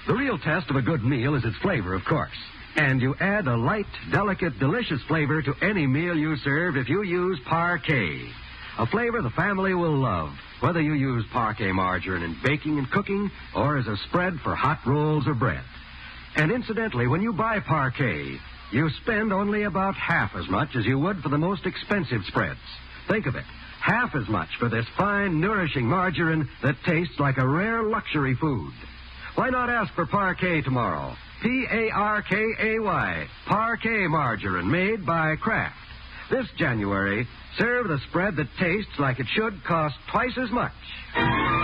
The real test of a good meal is its flavor, of course. And you add a light, delicate, delicious flavor to any meal you serve if you use Parquet. A flavor the family will love, whether you use Parquet margarine in baking and cooking or as a spread for hot rolls or bread. And incidentally, when you buy Parquet, you spend only about half as much as you would for the most expensive spreads. Think of it. Half as much for this fine, nourishing margarine that tastes like a rare luxury food. Why not ask for Parquet tomorrow? Parkay, Parquet margarine made by Kraft. This January, serve the spread that tastes like it should cost twice as much.